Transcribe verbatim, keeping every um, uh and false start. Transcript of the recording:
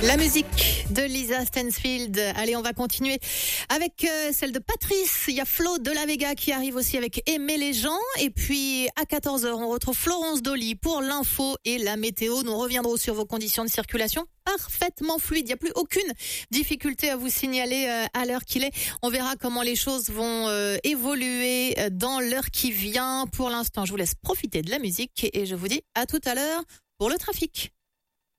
La musique de Lisa Stansfield. Allez, on va continuer avec euh, celle de Patrice. Il y a Flo de la Vega qui arrive aussi avec Aimer les gens. Et puis à quatorze heures, on retrouve Florence Dolly pour l'info et la météo. Nous reviendrons sur vos conditions de circulation parfaitement fluides. Il n'y a plus aucune difficulté à vous signaler euh, à l'heure qu'il est. On verra comment les choses vont euh, évoluer dans l'heure qui vient. Pour l'instant, je vous laisse profiter de la musique et je vous dis à tout à l'heure pour le trafic.